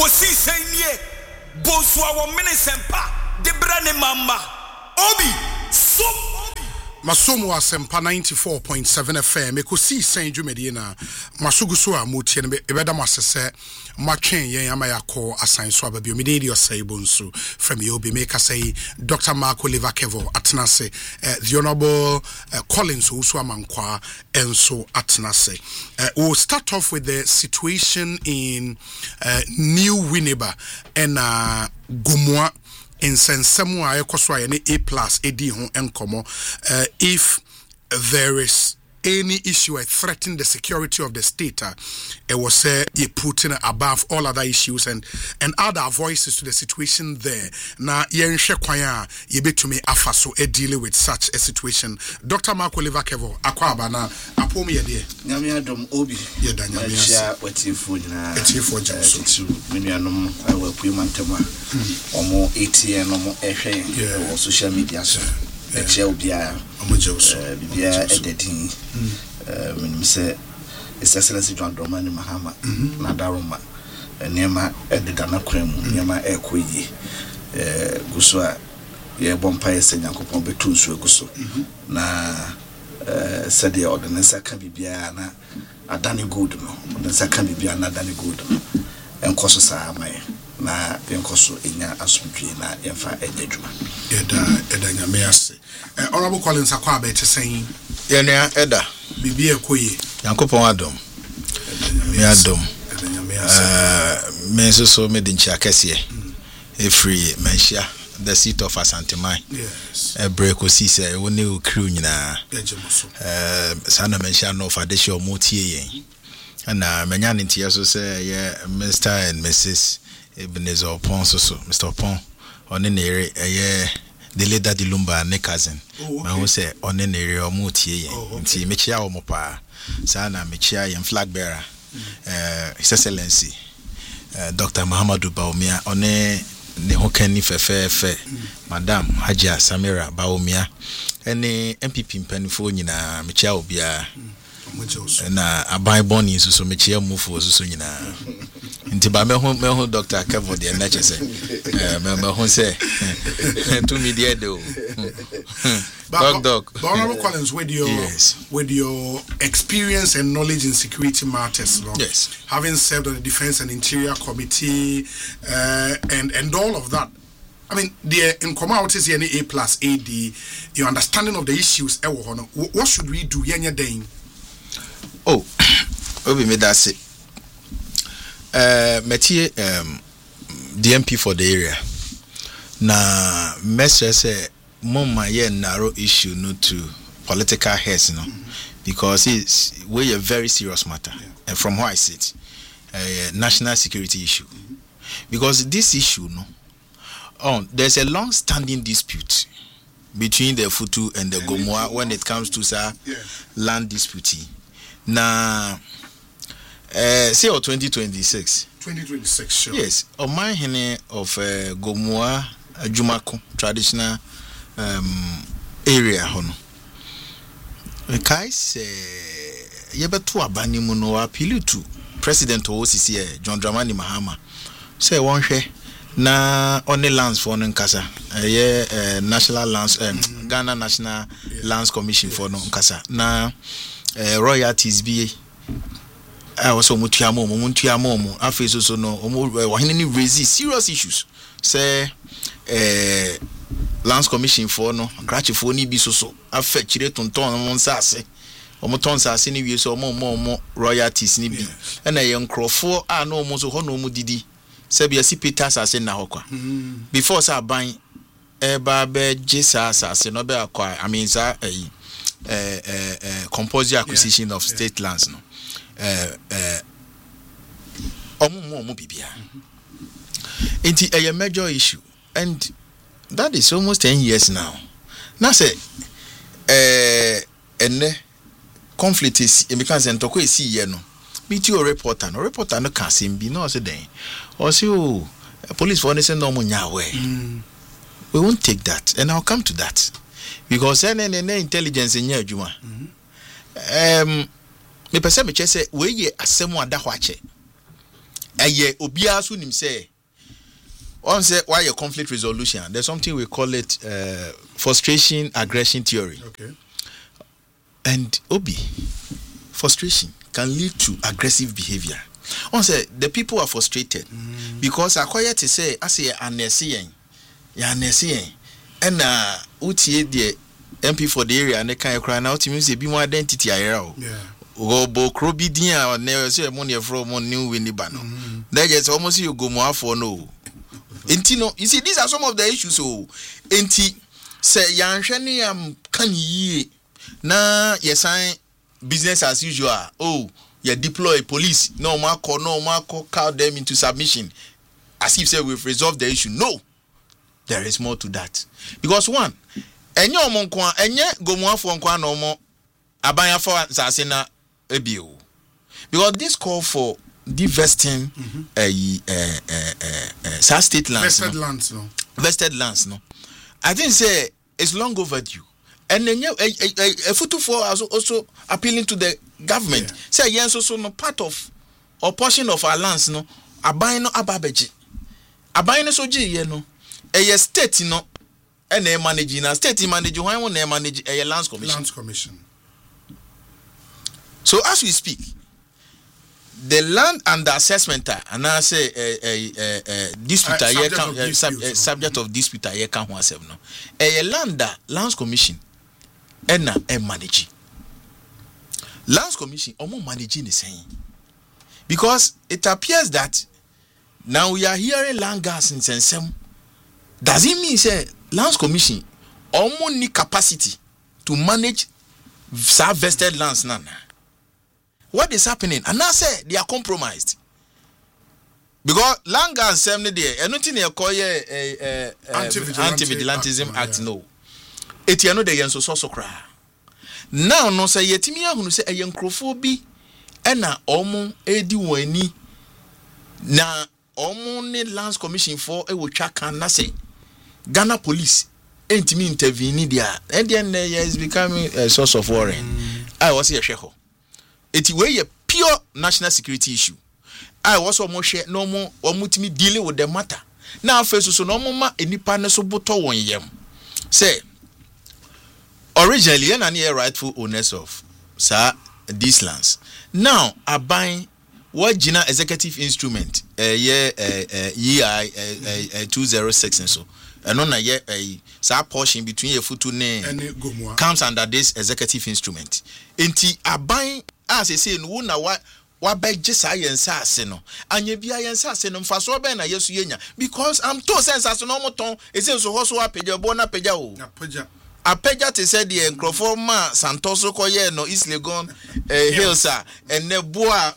kosi senye bonso awo minisempa de brane mama obi so Masomo asempa 94.7 FM ekosi sen dwumedie na masuguso a motie ne ebeda masese matwen yen amayako asan so ababio mededi osai bonsu from yobi make say Dr. Mark Oliver Kevo atenase the honorable Collins Usu Amankwa enso atenase. We'll start off with the situation in New Winneba and Gumwa in Sensemu Ayakoswa A+ AD ho enkomo if there is any issue threatening the security of the state, it was say you putting above all other issues and add our voices to the situation there. Now yenshe kwaya yebetumi afaso dealing with such a situation. Dr. Mark Oliver Kevo akwaba na apomi yede. Nyame adom obi yeda nyame asa watifo nyina. Etifo jamso. Menuanom awa puimantema. Omo ATN omo ehwe social media so. Eche obia bibia editing menim se Excellency John Dramani Mahama na Daroma nema edida na kwam nema ekoyi guso a ye bompa ye senyankopon betu nso guso na sede ordinance aka bibia na adane good no ordinance aka bibia na adane good no enkoso saa mai na enkoso enya asumdwe na yemfa edadwuma eda nyame ase. Honorable Collins akwa abete saying yenya eda bibia ekoyi yankopon adom me adom me so me dinchi akese free menhia the seat of Asantemai. Yes. Break osi say woni okru nyina sana menhia no fa de show motie yen na menya ntia so say Mr. and Mrs. Ebenezer Opon so Mr. Opon on the area the leader the Lumba ne cousin ma who say on the area omutie yen nti mechia omo pa sana mechia yen flag bearer His Excellency Dr. Muhammadu Baumia on ne hokani fefe Madam Hajia Samira Baumia ene MPP mpanifo nyina mechia obia na abai boni so mechia mufu so nyina nti ba me ho Dr. Kevo de na chese me ho say to media do dog Honorable Collins with your experience and knowledge in security matters, no? Yes, having served on the Defense and Interior Committee and all of that, I mean, in commodities here A+ AD, your understanding of the issues what should we do yenya day? Oh, obi me that say metie the MP for the area na message say mama ye narrow issue no to political heads no because it's a very serious matter and from how I see it national security issue because this issue no there's a long standing dispute between the Futu and the Gomoa when it comes to land dispute na say 2026 sure. Yes, on my hene of Gomoa Jumako traditional area hono kai se yebeto abani mu no appeal to President OCC John Dramani Mahama say won hwe na on the lands for no nkasa national lands Ghana National Lands Commission for no nkasa na royalties be also mutuamo afi so no wahene ni raise serious issues say Lands Commission for no crash for ni bi so affect chire tonton mo nsase omo ton sase ni wie so omo royalties ni bi na ye nkrofo a na omo so ho na omo didi se bia si Peter sase na hokwa before sa ban eba be jisa sase no be akwa I mean sa compulsory acquisition of state lands no omo bibia enti a major issue and that is almost 10 years now. Now say ene conflict is because entoko esi ye no BTO reporter no can be no say den or say police for say no mo nyawe we won't take that and I'll come to that because any intelligence in your adwuma me pese me che say we ye asemu ada ho ache Aye obia so nim say on say why a conflict resolution. There's something we call it frustration aggression theory. Okay. And obi frustration can lead to aggressive behavior. On say the people are frustrated because acquire to say I say anesiyen and utie the MP for the area and they can cry now to me say be more identity ayera. Yeah. Robo Crobidia or never say money from new winnie bano. That just almost you go more for no. Intino, you see, these are some of the issues. So, Inti say Yanshani can ye na yes, I business as usual. Oh, you deploy police, no marco, cow them into submission. As if say we've resolved the issue. No, there is more to that. Because one, and your monkwa, and yet go more for no more. Abaya for Sasina Ebio. Because this call for divesting state lands. Vested lands, no. Vested lands, no. I think say it's long overdue. And then a photo for also appealing to the government. Yeah. Say yes, also no part of or portion of our lands, no. Abaya no ababeji. Abaya no soji, you know. A state, no. And they manage in a state manage. Why won't they manage a lands commission? Lands commission. So as we speak, the land under assessment and I say dispute subject of dispute I can no. A lands commission and manage. Lands commission almost managing the same. Because it appears that now we are hearing land gas in Sensem. Does it mean say lands commission almost need capacity to manage vested lands now? What is happening? And I say they are compromised. Because Langa and Semne there, and nothing they call Anti-Vigilantism Act, no. It you know the yenso so cry. Now no say yetimia who say a yankrophobia and na omo edi wani na omo ne lands commission for a wachaka na say Ghana police ain't me intervene there. And then is becoming a source of worry. I was here sheho. It way a pure national security issue. I was almost share no more or mutimi dealing with the matter. Now first so no more any partner so buto one yem. Say originally and any rightful owners of these lands. Now are buying what Gina executive instrument 206 and so. And on a portion between a foot comes under this executive instrument. Inti are buying as I say no na what beg just I no and ye be I no for so ben yesu yenya because I'm too sense as no moton is so also apeja bona peja o apeja te said the encroforma santoso koye no East Legon hills and ne boa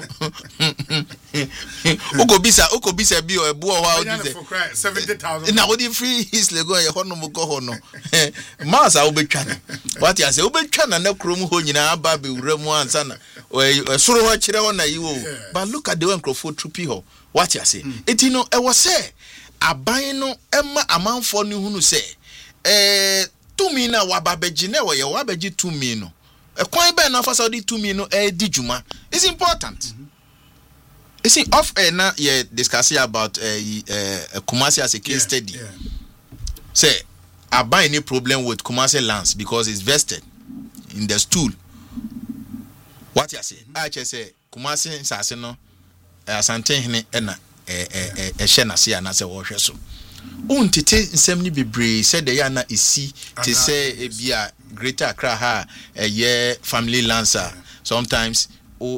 ukobisa bi o boa wa 70,000 na wodi free East Legon ye hono mo ko hono masa obetwa what you say obetwa na krom ho nyina aba be wuramu ansa na soro ho kire ho na yiwo but look at the encrofor trupi ho what you say etino e was say aban no emma amanfo ni hunu say tumi na wababeji na we wababeji tumi no kwan be na fasa di tumi no di juma is important. You see off na you discussing about Kumasi as a case study. Say aban any problem with Kumasi lands because it's vested in the stool. What you say I just say Kumasi sase no asante hene na hye na se na se wo hwe so untete nsem ni bebre said the yana isi to say bia Greater Accra ha family lancer sometimes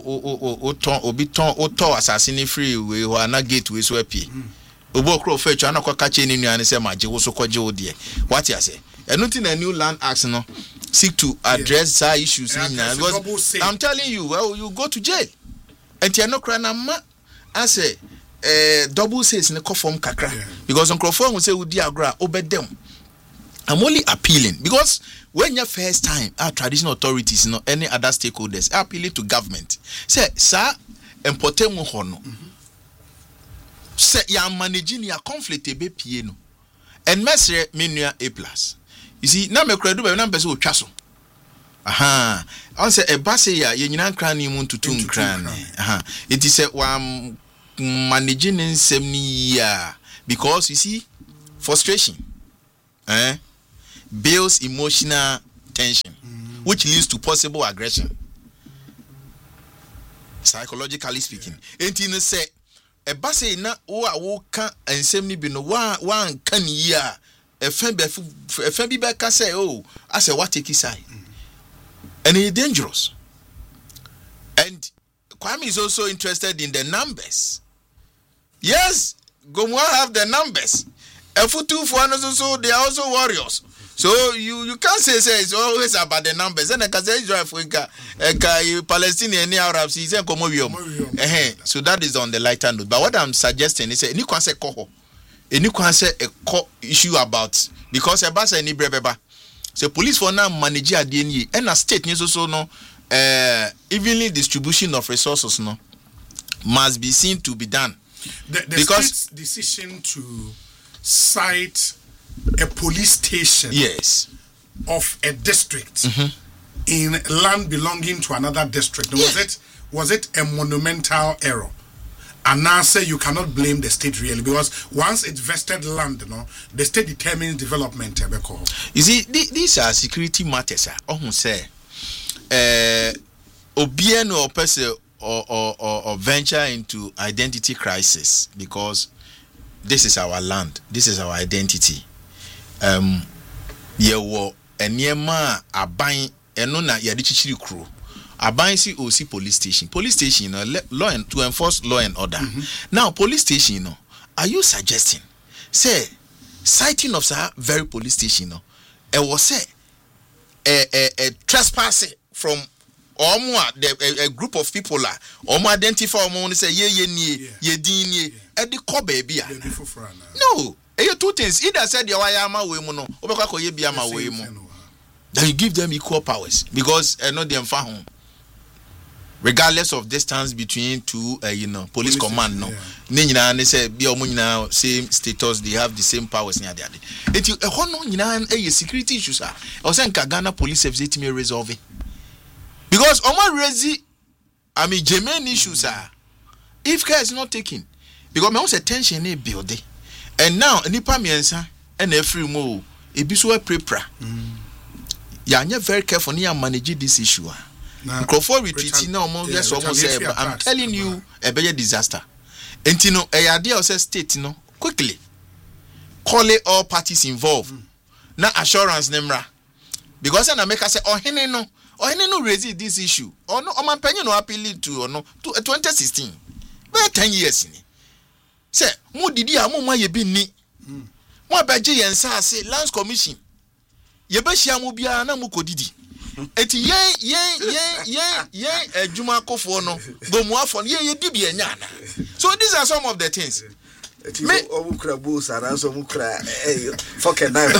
obi assassin free we ho na gate we so apie obo kro fa twa na kwaka che ni nuane say maje wo so kwaje wo de what you say anything a new land act no seek to address that issues because I'm telling you well you go to jail and you no cry na ma I say double says in the form kakra because on Crawford will say we diagram over them. I'm only appealing because when your first time our traditional authorities any other stakeholders are appealing to government say sir important mo hono say you managing your conflict be pie no and mesre menua A+. You see na me credo be na person otwa so on say e ba say ya nyina nkran ni mu tutu nkran it is say managing in 7 years because you see frustration builds emotional tension which leads to possible aggression psychologically speaking. Enti say e ba say na wo ka ensem ni bi no wa kan year e fa bi be ka say oh I say what take side and it's dangerous. And Kwame is also interested in the numbers. Yes, Gomwa have the numbers. F2 for so they are also warriors. So you can't say it's always about the numbers. And I can say Israel for Palestinian Arabs is so that is on the lighter note. But what I'm suggesting is any can say koho. Any can say a issue about because a basa any brebeba. So police for now manage a DNA and a state needs also no evenly distribution of resources no must be seen to be done. The because state's decision to cite a police station yes of a district in land belonging to another district was it a monumental error? And now say you cannot blame the state really because once it's vested land, the state determines development. You see, these are security matters. Say, Obiano or person or venture into identity crisis because this is our land, this is our identity. Yewo eniema aban eno na yade chichiri kro. Aban si osi police station law and to enforce law and order. Now police station are you suggesting say citing of sir very police station it was say a trespassing from a group of people identify say ye din e de ko baby no two things either said your wayama we mu no obekwa ye bia ma we mu then you give them equal powers because no dem fa home regardless of distance between two police command no ne nyina ne say bia omo nyina same status they have the same powers near there it no nyina security issues o say nka Ghana police service it may resolve it because omo raise germane issues if care is not taken because me say tension e build and now nipa miensa and every mo ebi so prepra ya anya very careful ni manage this issue Crawford retreat now yes almost say I'm telling you a big disaster entino eyade o say state quickly call it all parties involved na assurance nemra because na make say ohene no raise this issue or no omanpanyi no appeal to 2016 be 10 years ni say mo didi a mo ye bi ni mo abaje yensa say lands commission ye be hia mo bia na mo kodidi eti ye adwuma kofo no gomuafo ye di bia nya na so these are some of the things me omukra boots and also omukra fucking knife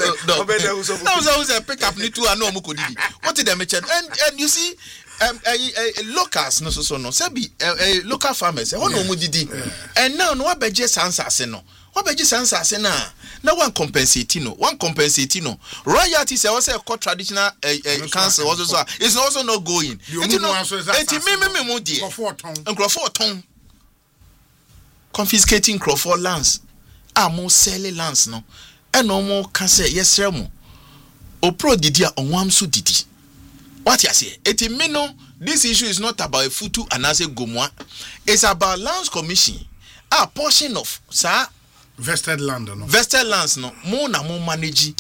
and so say pick up ni two and no omukodidi what did them and you see locals no say be local farmers no omudidi and now no abeje sansase no wabeji sansase na one compensate royalty say also a traditional council also it's also not going me mo die Crawford ton confiscating Crawford lands mo sell lands no and no more can say yes remo o pro didi a onwam so didi what you say this issue is not about Futu and as a Gomwa it's about lands commission a portion of sir vested land vested lands mo na mo manage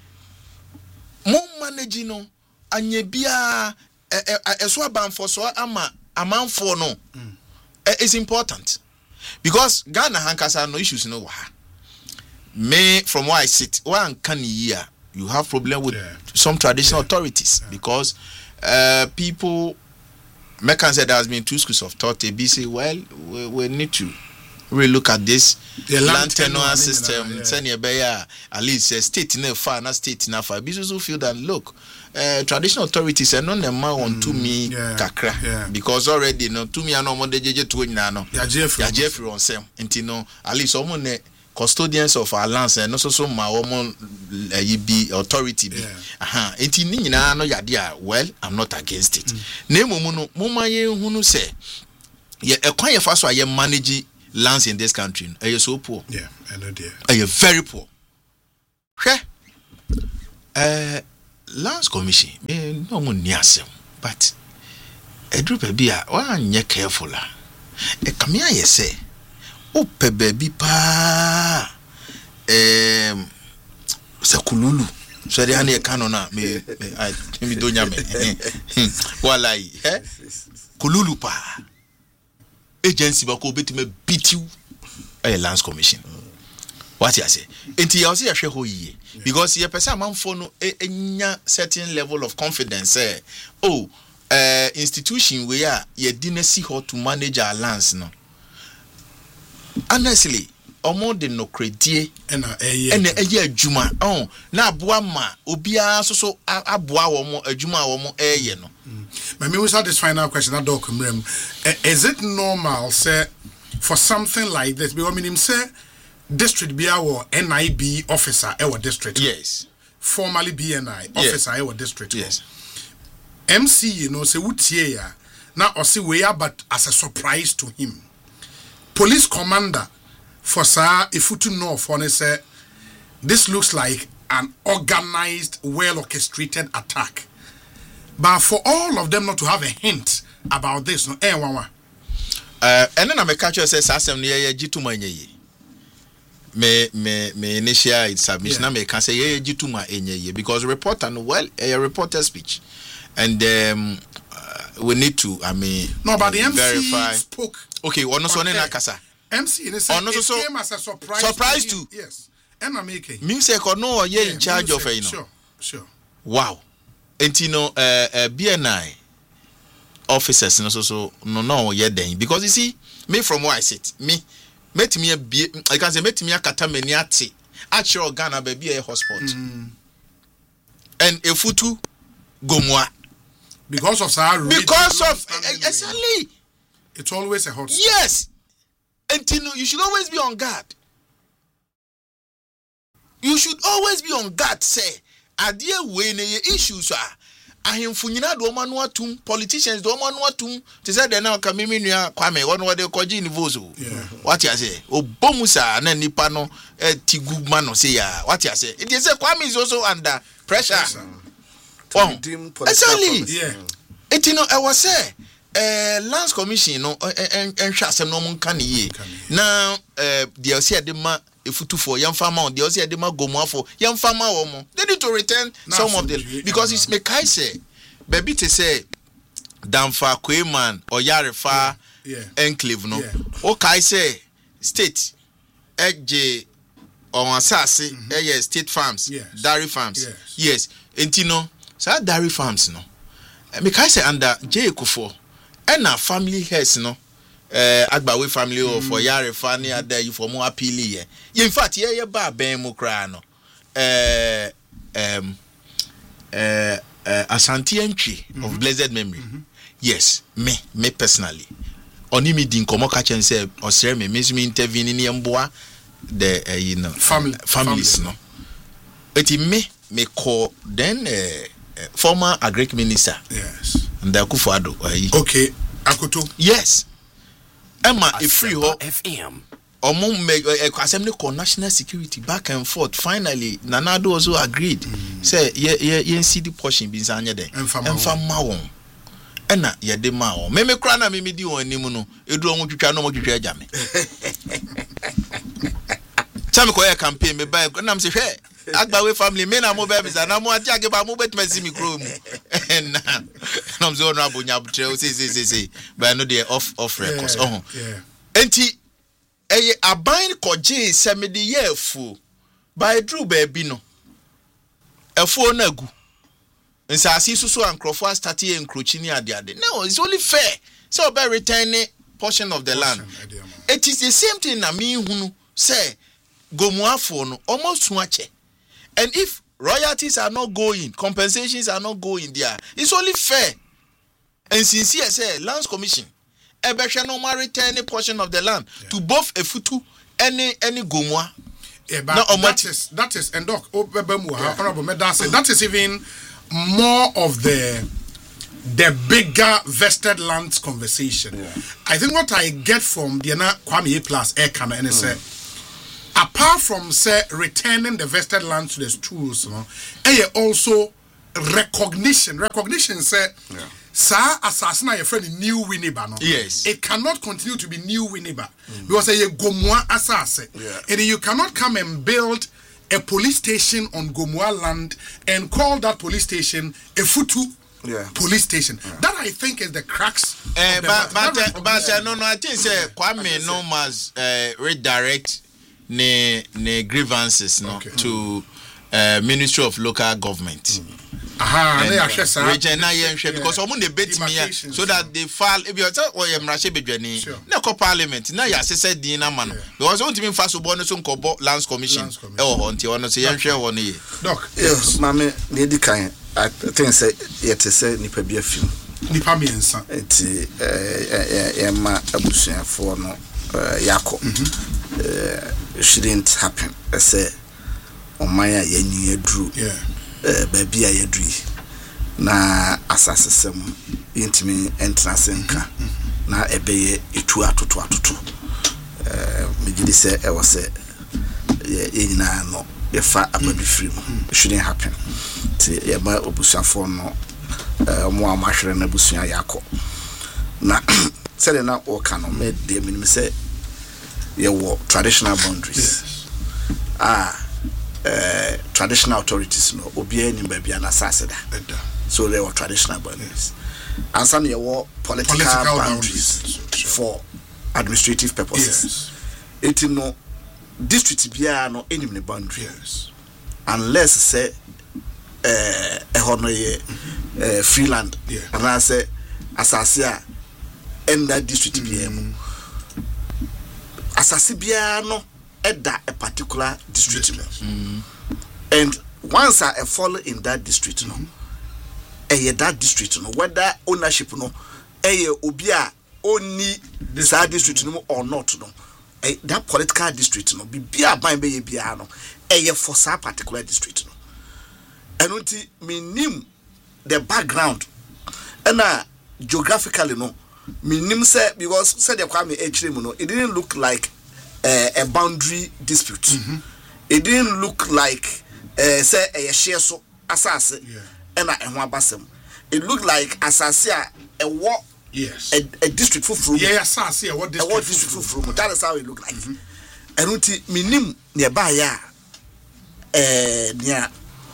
no anye bia eso abanfo so ama amanfo no it's important because Ghana hankasa no issues no wa me from where I sit one can year you have problem with some traditional authorities because people Mekan said there has been two schools of thought. They say, well, we need to really look at this land tenure system. Send at least state in a far, not state in a far. Business who feel that look, traditional authorities are not the man on to me kakra because already to me I know more JJ to no. Ya Jeffrey on sem. Intino at least someone custodians of our lands and also some my woman be authority be enti ni nyina no yade well I'm not against it na emumu no moma ye hunu say ye ekwan ye fa so aye manage lands in this country, are you so poor? Yeah, I know dear. Are you very poor? Lands Commission, no one niasem, but a group of beer, one ye careful. A come here, you say, oh, baby pa, Sakululu. So the honey canona me don't yame. Walai, Kululu pa. Agency bako beti me beat you a Lands Commission. What you say? Enti ya osi ya hwe ho yiye because ye pesa manfo no enya certain level of confidence institution we are ye dinasi how to manage our lands no. Honestly, omo de no credit ena eye adwuma na aboa ma obia so aboa wo mo adwuma wo mo eye no. Maybe we start this final question that doc is it normal say for something like this because mean him say district be our NIB officer our district, yes, formerly BNI officer our district, yes, MC you know say wutie ya na osi we but as a surprise to him police commander for Sir Ifutu North on say this looks like an organized, well orchestrated attack. But for all of them not to have a hint about this, no, and then I catch you say Sasem near Jituma ye. Me initiate submission. I may can say ye Jituma ye because reporter a reporter speech, and we need to no, but the MC verify. spoke. Okay, one also na kasa. MC in a came as a surprise. Surprise too. Yes, and I'm making. Music or no, ye in charge of it. Sure. Wow. And you know, BNI officers no yet then because you see me from where I sit met me I can say met me a katameniati actual Ghana baby a hotspot and a futu gomwa because of exactly it's always a hotspot. Yes, and you know you should always be on guard. You should always be on guard, say. Adia we ne issues are ahemfo nyina do manu atum politicians do manu atum to say de na kamimi nua kwame won wo de koji ni vozo what you say obomusa na nipa no tigu mano say ya what you say it is say kwame is also under pressure exactly it you know I was say Lands Commission no enhwa asem no mun kan ye na the say de ma efutu for young farmer the also de ma gomu for young farmer wo they need to return some of them because it's me kai say baby to say Damfa Kweman or Yarefa enclave no o kai say state ej on asase state farms dairy farms yes entino so dairy farms no me kai say under J Kufo and our family heads no Agbawe family or for Yarefa near there you for more appeal here. In fact, ye ba ben mo kra no. Asante entry of blessed memory. Yes, me personally. Oni mi din komo ka chen say osere me intervene ni mboa the you know families no. Eti me call then former agric minister. Yes. And the Akufo-Addo. Okay, Akoto. Yes. Emma a free ho FM. Omo assembly called national security back and forth. Finally, Nana-Addo also agreed. Say ye see the portion bin sanya de. Emfa won. Ena ye de ma won. Me kra na me di won anim no. Edu won twitwa no mo twitwa agya me. Chame ko ye campaign me buy na me say hwe Agbawe family me na mo be bisa na mo atiage ba mo betima si mi kro mu. Na I'm so honorable nyabutre say but no dey off records. Enti eye aban koje se me de ye fu by drew baby no. Efo na gu. Nsasi susu ankrofo start here encroaching ni ade. No, it's only fair. So by returning portion of the land. It is the same thing na me hunu say gomuafo no almost suache. And if royalties are not going, compensations are not going there, it's only fair. And sincere say Lands Commission, ebesha no ma return a portion of the land to both Efutu any gomwa. Yeah, but that is and doc honorable that is even more of the the bigger vested lands conversation. I think what I get from the Kwame plus Ekano and say, apart from say returning the vested land to the schools, also recognition say sa assassin your friend new Winneba no. Yes, it cannot continue to be new Winneba because a Gomoa assassin and you cannot come and build a police station on Gomoa land and call that police station a Futu police station. That I think is the crux. But no, I think say Kwame no must redirect ne grievances to Ministry of Local Government. Because someone they bet me so that they file if you tell or Mrashe Bedwani na ko parliament na ya sese din na man because won't even fast bo no so nkobo lands commission e wo nti ono se yen hwe wo no ye doc yes mama ne di kan I think say yet say nipa bia film nipa miensa enti ma abusuafo no yako shouldn't happen say omaya yenyi edru baby ayedri na asasesem intimi entrasenka na ebeye etu atoto megidi se e wose yenyina no yefa ababi free mu it shouldn't happen ti yeba obusuafo no mo amahwere na busua yakọ na sele na o kanu me de minim se ye wo traditional boundaries traditional authorities no obiya ni babia na saseda so there were traditional boundaries and some there were political boundaries for administrative purposes it no district bia no enim ne boundaries unless say free land and I say asase in that district bia asase bia no edda a particular district and once I fall in that district no that district no whether ownership no obi a oni that district no or not no that political district no bia ban be bia no for that particular district no and until minim the background and geographically no minim say because said the Kwame Echiremu no it didn't look like a boundary dispute. It didn't look like say a share so asase and a basem. It looked like asase a what a district for from asase a what district from that is how it looked like. And until minim nearby near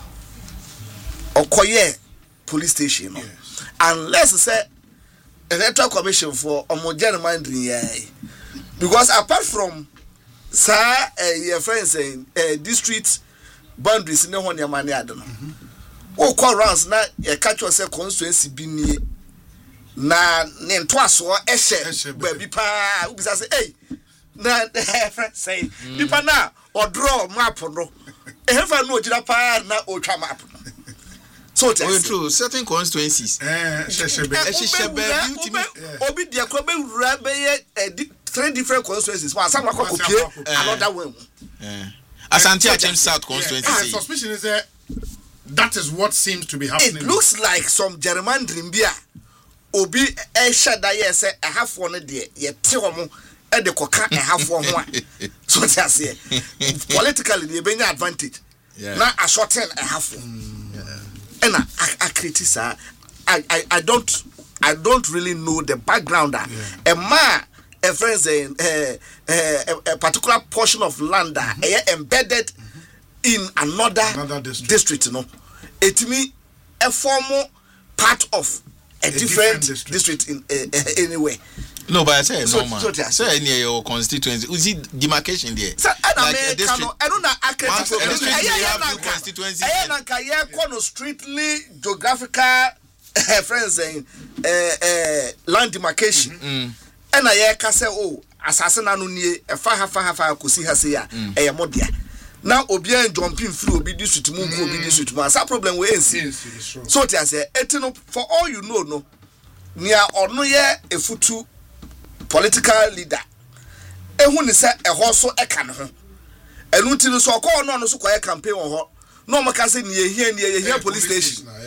Okoye police station unless say electoral commission for homogeneous minding because apart from your friends saying district boundaries no one your money I don't know. O call rounds na e catch yourself constituency bi nie na ne ntoaso ehye baby pa u bisa say hey na friends say nipa na o draw map no e hefa no ogira pa na o twa map so true certain constituencies obi dia ko be wura be 3 different constituencies for some copy another one Asante Achem South constituency suspicion is that is what seems to be happening. It looks like some gerrymandering bia obi shada yes a half one there ye te omo e de koka a half one ho so that's here politically the benya advantage na a shorten a half and I criticize I don't really know the background a man a friend saying a particular portion of land embedded in another district you know it me a formal part of a different district in anyway. No, but I say normal. Say near your constituency. You see demarcation there. Like a district. I don't know. Constituency. Strictly geographical friends saying land demarcation. And I can say assassin anu nie e fa kosi ha se ya e ye modia. Now obian jumping through obi district mu obi district mu asa problem we ensi so ti say etino for all you know no nia ono ye efutu political leader ehun ni say eho so e kan ho enunti no so ko no so ko campaign ho no mo ka say ni ehia police station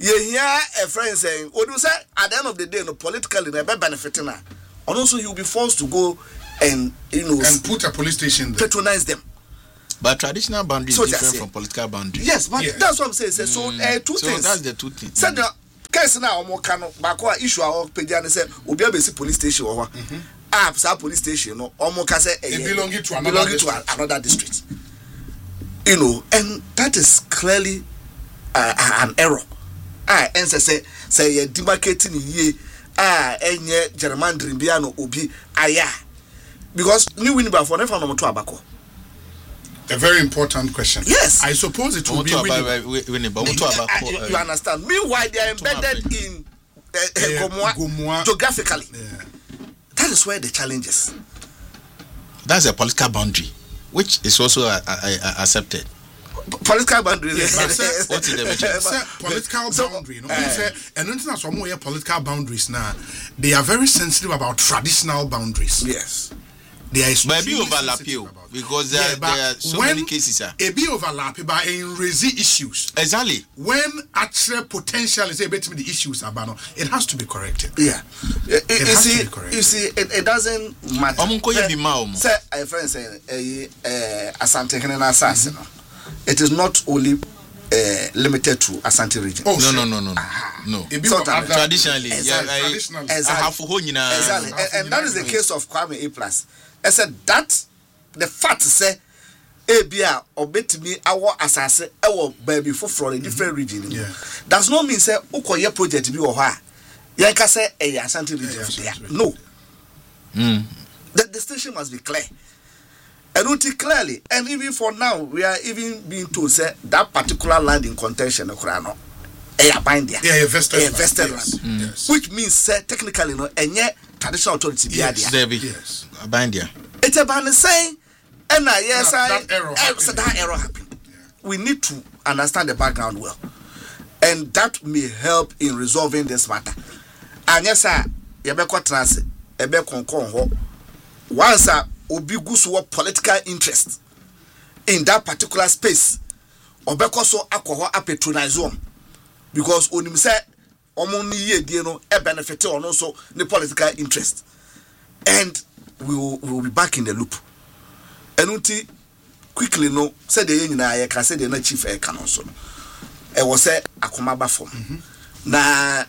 hear a friend saying, "Oh, you say at the end of the day, no politically, never benefiting her." And also, he will be forced to go and and put a police station there. Patronize them. But traditional boundary is different from political boundary. Yes, but that's what I'm saying. So, two things. That's the two things. So the case now, omo kano bako issue our pejani say obi abesi police station or sa police station no omo ka say belonging to another district. And that is clearly an error. And say demarcating ye enye gerrymandering bia no obi aya because new Winneba for never no to abako. A very important question. Yes. I suppose it will be Winneba. You understand? Meanwhile, they are embedded in Gomoa geographically. Yeah. That is where the challenge is. That's a political boundary, which is also accepted. Political boundary. What is the political boundary? And international political boundaries now, they are very sensitive about traditional boundaries. Yes. They are extremely overlap because there are so many cases. A be overlap, but in raising issues. Exactly. When actual potential is able to be the issues about it has to be corrected. Yeah. It has to be corrected. You see, it doesn't matter. Say, a friend saying, Asante Henena Assassin. It is not only limited to Asante region. Oh, no. So traditionally, exactly. And that is the case of Kwame A+. I said that the fact say Abia or betimi our assassin our baby from a different region. Does not mean say Ukoye project be or ha. Yanka say a Asante region. No. The distinction must be clear. And clearly, and even for now, we are even being told say that particular land in contention, Kurano, vested land, which means technically no, and yet traditional authority be yes, Abandia. It's about saying, and that error happened. We need to understand the background well, and that may help in resolving this matter. And yes, sir, Yabeko Transit, Ebe Konkon, once obi gusu political interest in that particular space obeko so akwo patronize them because onim say omo ni ye die no e benefit on also the political interest, and we will be back in the loop. And unti quickly no say the nyina ye ka say the na chief e kan so e wo say akomaba form na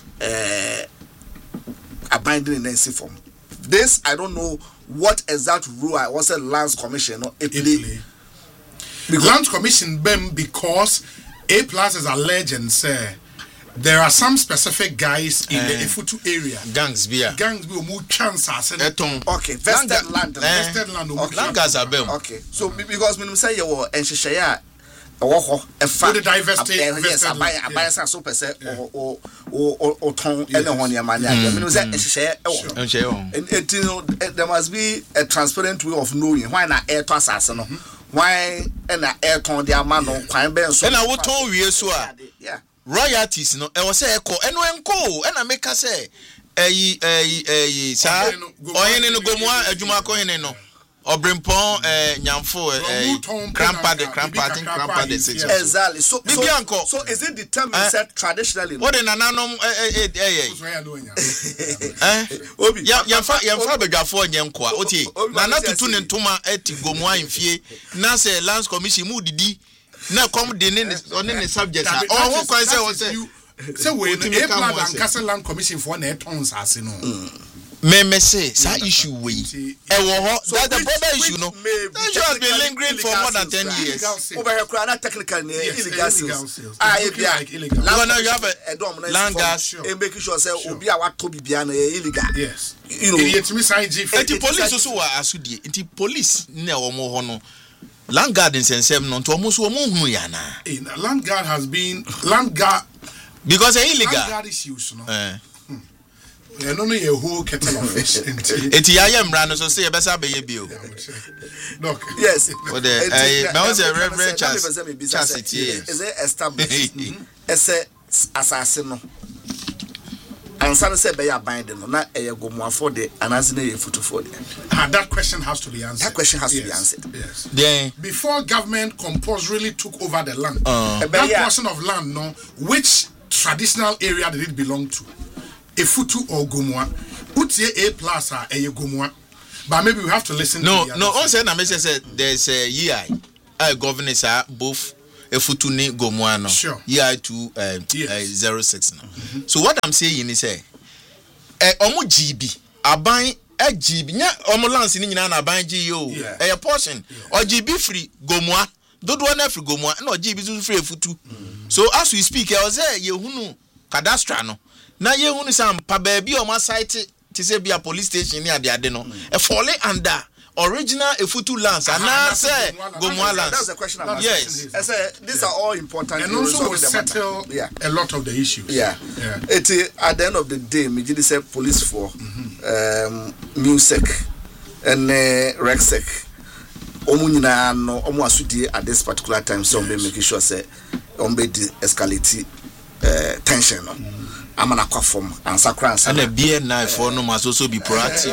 abandon in NC form. This I don't know what exact rule I was a Lands Commission or Italy. Lands Commission because A+ is a legend say there are some specific guys in the Ifutu area. Gangs be more chances. Okay, vested land. Land guys are bem. Okay, so because when we say you were and Shishaya a fact diversity yes, I buy some super set or ton anyone your money. And there must be a transparent way of knowing why not air to assassin. Why and air ton their man on crime bench. And I would tell you so. Yeah. Royalties no I was say echo and when go and I make us say sir oyin no Gomoa adwuma ko hene no Obrimpon nyamfo crampa the situation. Exactly. So is it determined that traditionally what in ananom obi yamfa bedwafo nyemkoa oti na na tutu ne ntoma eti Gomoa mfie na say Lands Commission mu didi na come the ne subject or what can say we no plan and Castle Land Commission for na tons as no me say that issue we that the border issue no that issue has been lingering for more than 10 years over here crana technical illegal sales illegal now you have a land gas and making sure say obi a wato bibia na illegal yes you know it me sign G the police also were asudie the police na omo ho no land guard in sensem no to omo so omo hu ya na land guard has been land guard because illegal land guard issues no I don't know who kettle of fish. It's Yayam no so say besa be ye bio. Look. Yes. For the I was a reverend chastity. Is it established? As a assassin no. And some say be abandon no na e Gomoa for the anazine ye futu for the. That question has to be answered. That question has to be answered. Yes. Then before government compulsorily took over the land. That portion of land no which traditional area did it belong to? Efutu or Gomua? Utie A plus a Gomua. But maybe we have to listen no, to the no, on said there's a EI. Governors are both Efutu ni Gomua no. Sure. EI to 06 now. So what I'm saying is omo GB aban GB nya omo lance ni nyina na aban GO a portion or GB free Gomua dodo na free Gomua na GB so free Efutu. So as we speak I was say yehunu cadastra no na yehunu sam pa ba bi o ma site to say be a police station near the ade no e fall under original Efutu lands and now say Gomua lands. That's the question I'm asking. Yes. I say these are all important. And also will settle a lot of the issues. Yeah. It at the end of the day, me just say police for music and Rexec. Omu nyina no omu asudi at this particular time so be making sure say be de-escalate tension no. I'm an aquaform and sakran and a BNI for no must also be proactive.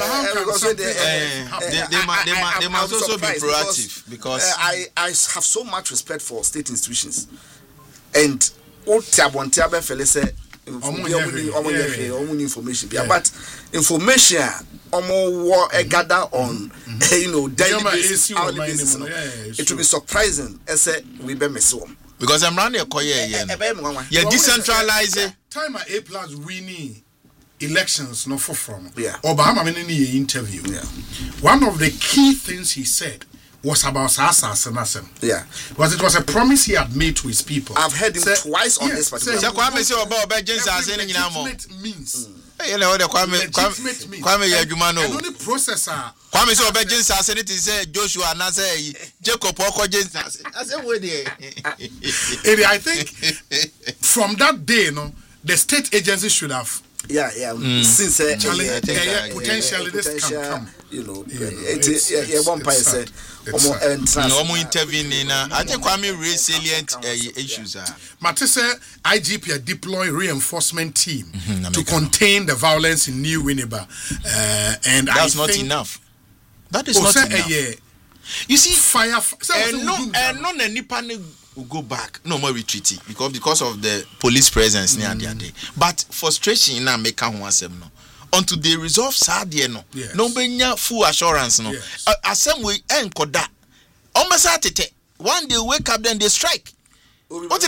They must also be proactive because I have so much respect for state institutions and what Tiabontiabe fele say information but information gather on daily basis, hourly basis. It will be surprising as we be missing. Because I'm running a coyer, you're decentralizing. Time at A plus winning elections, no for from. Yeah. Obama in any interview. Yeah. One of the key things he said was about Sasa Senasem. Yeah. Because it was a promise he had made to his people. I've heard him twice on this particular. Legitimate means. You know the Kwame Yajumano. And only processor. Kwame so be James Asene to say Joshua na say Jacob Oko James. I say where there. I think from that day, the state agency should have. Since potentially this can come. One place say no intervening. I think Kwame raise salient issues. Matisse IGP deploy reinforcement team to contain the violence in New Winneba, and that's not enough. That is not enough. You see, fire and no nipa will go back. No more retreating because of the police presence near the day. But frustration na make one asem no. Until they resolve sadie no. No benya full assurance no. Asem we enkoda. Omasa tete. One day wake up then they strike. But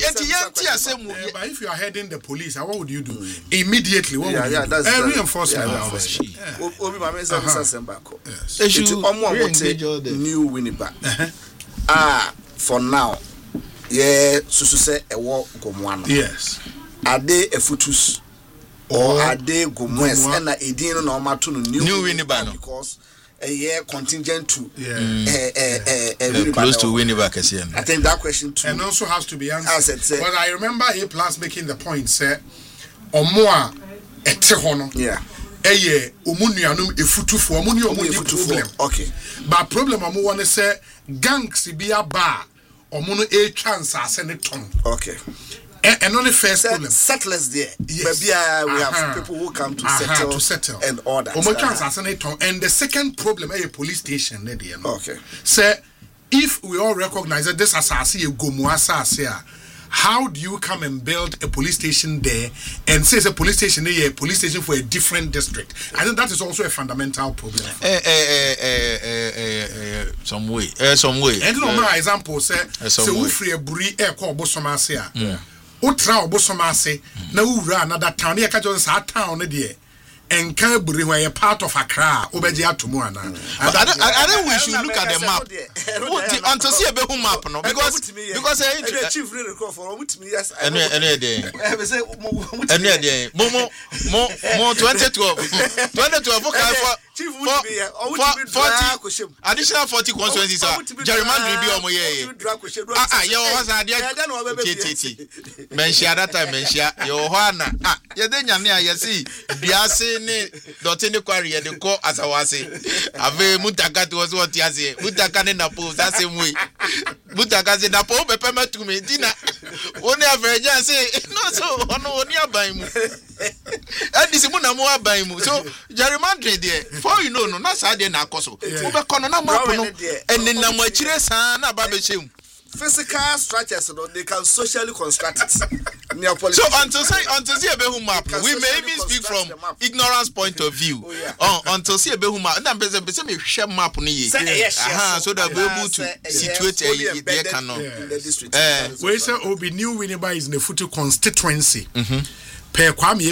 if you are heading the police, what would you do? Immediately, what would you do? Reinforcement. New Winneba. For now, Susu say a walk Gomwana. Yes. Are they a Futus or are they Gomwes and a Edino normal to New Winneba because a year contingent to close to Winneba. I think that question too. And also has to be answered. But I remember A plus making the point, say, or more a tehono. Yeah. Umunuanum a futu for problem. Okay. But problem I want to say gangs be a bar or mono a chance I send it on. Okay. And only first problem. Settlers there. Yes. Maybe we have people who come to settle and order. And the second problem is a police station. Okay. So if we all recognize that this assassin Gomuasa, how do you come and build a police station there and say it's a police station there, a police station for a different district? I think that is also a fundamental problem. Some way. And my example say we free a buri air call Bosomase. Utra Bosomase, na ura another town. Here catch us our town there. And Calgary were a part of Accra, Obeja to Moana. I don't wish you look at the map. Until see a better map, no, because chief really call for me. Yes, any day. Momo 2012. 2012. Chief 40 additional 40 constituencies are gerrymandering be omo ye was mention that time mention your hwana ye dey nyame ayesi biase ne dot ne kware ye de ko asawase ave mutaka to was what yase mutaka ne na po that same way mutaka se na po pepe matumi dina oni aveja say no so ono oni aban mu this mu na mo aban mu so gerrymandering there for you know no na sa de na akoso we be kono na map no eni na mo akire san na ba be chem physical structures, they can socially construct it. So until say a map, we may even speak from ignorance point of view. Until see a map, and then share map ni. So that we able to situate their canon in the district. We say Obi New Winneba is in the Futu constituency. Per Kwame